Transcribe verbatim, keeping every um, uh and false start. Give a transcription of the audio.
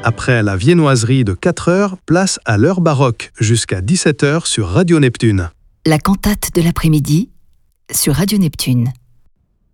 Après la viennoiserie de quatre heures, place à l'heure baroque jusqu'à dix-sept heures sur Radio Neptune. La cantate de l'après-midi sur Radio Neptune.